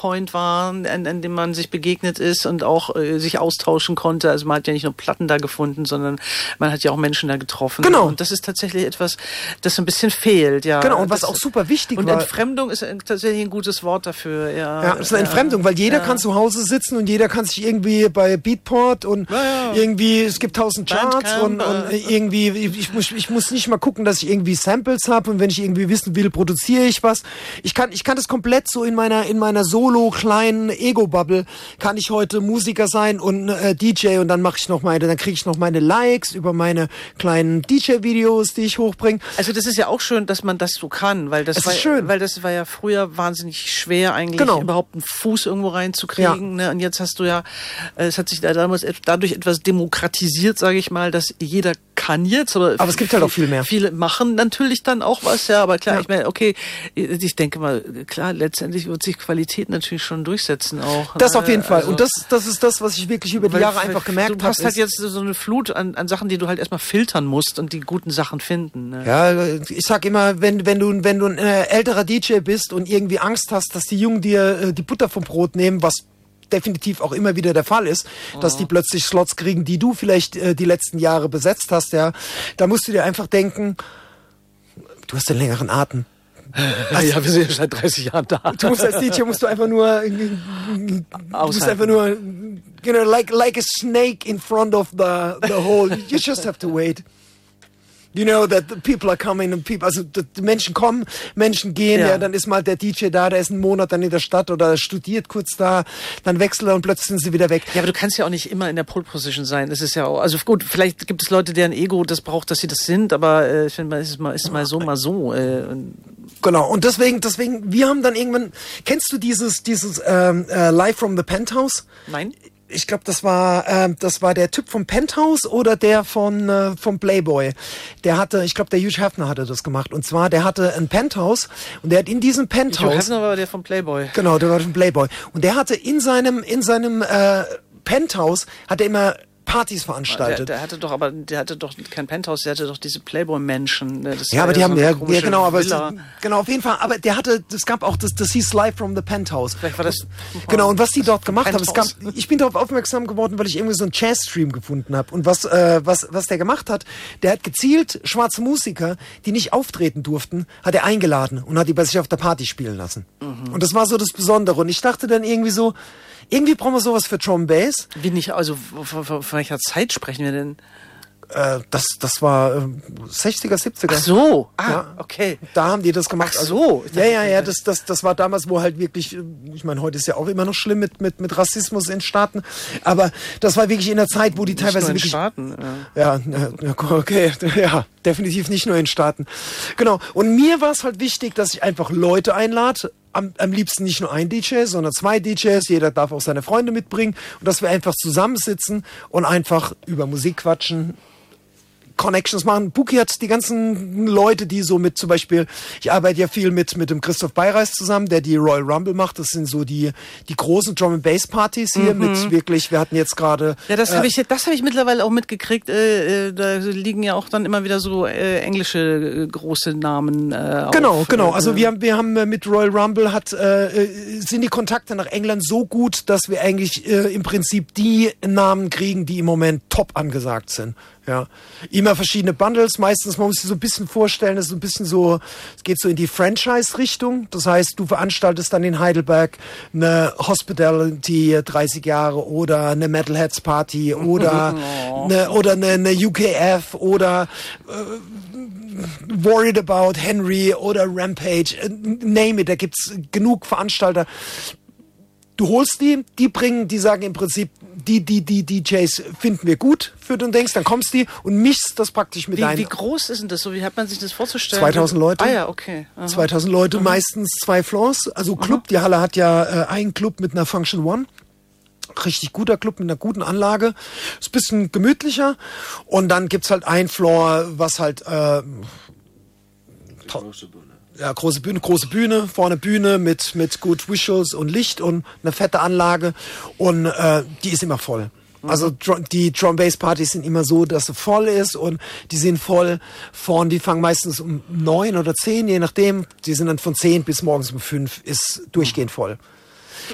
Point war, an dem man sich begegnet ist und auch sich austauschen konnte. Also man hat ja nicht nur Platten da gefunden, sondern man hat ja auch Menschen da getroffen. Genau. Und das ist tatsächlich etwas, das so ein bisschen fehlt, ja. Genau, und was auch super wichtig und war. Und Entfremdung ist tatsächlich ein gutes Wort dafür, ja. Ja, es ist eine Entfremdung, weil jeder kann zu Hause sitzen und jeder kann sich irgendwie bei Beatport und irgendwie, es gibt 1000 Charts und irgendwie, ich muss nicht mal gucken, dass ich irgendwie Samples habe und wenn ich irgendwie wissen will, produziere ich was. Ich kann das komplett so in meiner solo kleinen Ego-Bubble kann ich heute Musiker sein und DJ und dann dann kriege ich noch meine Likes über meine kleinen DJ-Videos, die ich hochbringe. Also das ist ja auch schön, dass man das so kann, weil das war ja früher wahnsinnig schwer eigentlich überhaupt einen Fuß irgendwo reinzukriegen. Ne? Und jetzt hast du ja, es hat sich da damals dadurch etwas demokratisiert, sage ich mal, dass jeder kann jetzt. Aber es gibt halt auch viel mehr. Viele machen natürlich dann auch was, ja, aber klar, ich meine, okay, ich denke mal, klar, letztendlich wird sich Qualität natürlich schon durchsetzen auch. Das auf jeden Fall. Und das ist das, was ich wirklich über die Jahre einfach gemerkt habe. Du hast halt jetzt so eine Flut an Sachen, die du halt erstmal filtern musst und die guten Sachen finden. Ne? Ja, ich sag immer, wenn du ein älterer DJ bist und irgendwie Angst hast, dass die Jungen dir die Butter vom Brot nehmen, was definitiv auch immer wieder der Fall ist, dass die plötzlich Slots kriegen, die du vielleicht die letzten Jahre besetzt hast, ja, da musst du dir einfach denken, du hast den längeren Atem. Also, ja, wir sind ja seit 30 Jahren da. Du musst als DJ einfach nur like a snake in front of the hole. You just have to wait. You know that the people are coming and die Menschen kommen, Menschen gehen, ja, dann ist mal der DJ da, der ist einen Monat dann in der Stadt oder studiert kurz da, dann wechselt er und plötzlich sind sie wieder weg. Ja, aber du kannst ja auch nicht immer in der Pole Position sein. Das ist ja auch, also gut, vielleicht gibt es Leute, deren Ego das braucht, dass sie das sind, aber ich finde, ist mal so. Genau, und deswegen, wir haben dann irgendwann, kennst du dieses Live from the Penthouse? Nein. Ich glaube, das war der Typ vom Penthouse oder der vom Playboy. Der Hugh Hefner hatte das gemacht. Und zwar, der hatte ein Penthouse und der hat in diesem Penthouse. Hugh Hefner war der vom Playboy. Genau, der war vom Playboy. Und der hatte in seinem Penthouse hat er immer Partys veranstaltet. Der hatte doch kein Penthouse, der hatte doch diese Playboy-Menschen. Ja, aber die haben, genau, auf jeden Fall, aber es gab auch, das hieß Live from the Penthouse. Vielleicht war das. Genau, und was die dort gemacht haben, ich bin darauf aufmerksam geworden, weil ich irgendwie so einen Jazz-Stream gefunden habe. Und was der gemacht hat, der hat gezielt schwarze Musiker, die nicht auftreten durften, hat er eingeladen und hat die bei sich auf der Party spielen lassen. Mhm. Und das war so das Besondere. Und ich dachte dann irgendwie brauchen wir sowas für Drum Bass. Wie nicht, also von welcher Zeit sprechen wir denn? Das war 60er, 70er. Ach so, okay. Da haben die das gemacht. Ach so. Das war damals, wo halt wirklich, ich meine, heute ist ja auch immer noch schlimm mit Rassismus in Staaten, aber das war wirklich in der Zeit, wo die teilweise nicht nur in wirklich... Staaten, ja, okay, ja, definitiv nicht nur in Staaten. Genau, und mir war es halt wichtig, dass ich einfach Leute einlade, am liebsten nicht nur ein DJ, sondern 2 DJs, jeder darf auch seine Freunde mitbringen und dass wir einfach zusammensitzen und einfach über Musik quatschen, Connections machen. Buki hat die ganzen Leute, die so mit zum Beispiel, ich arbeite ja viel mit dem Christoph Beireis zusammen, der die Royal Rumble macht. Das sind so die großen Drum and Bass Partys hier mit wirklich, wir hatten jetzt gerade... Ja, das habe ich mittlerweile auch mitgekriegt. Da liegen ja auch dann immer wieder so englische große Namen Genau. Also wir haben mit Royal Rumble sind die Kontakte nach England so gut, dass wir eigentlich im Prinzip die Namen kriegen, die im Moment top angesagt sind. Ja, immer verschiedene Bundles. Meistens, man muss sich so ein bisschen vorstellen, das ist so ein bisschen so, es geht so in die Franchise-Richtung. Das heißt, du veranstaltest dann in Heidelberg eine Hospitality 30 Jahre oder eine Metalheads Party oder eine UKF oder Worried About Henry oder Rampage. Name it, da gibt's genug Veranstalter. Du holst die bringen, die sagen im Prinzip, die DJs finden wir gut für den Dings, dann kommst die und mischst das praktisch mit ein. Wie groß ist denn das so? Wie hat man sich das vorzustellen? 2000 Leute. Ah ja, okay. Aha. 2000 Leute, meistens 2 Floors. Also Club, die Halle hat ja einen Club mit einer Function One. Richtig guter Club mit einer guten Anlage. Ist ein bisschen gemütlicher. Und dann gibt's halt ein Floor, was halt ja, große Bühne, vorne Bühne mit gut Visuals und Licht und eine fette Anlage und die ist immer voll. Also die Drum-Bass-Partys sind immer so, dass sie voll ist und die sind voll vorn, die fangen meistens um 9 oder 10, je nachdem. Die sind dann von 10 bis morgens um 5, ist durchgehend voll.